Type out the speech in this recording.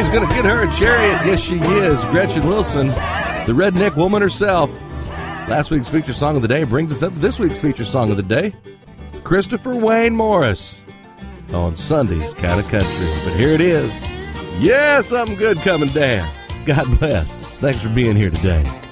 She's going to get her a chariot. Yes, she is. Gretchen Wilson, the redneck woman herself. Last week's feature song of the day brings us up to this week's feature song of the day. Christopher Wayne Morris on Sunday's Kind of Country. But here it is. Yeah, something good coming down. God bless. Thanks for being here today.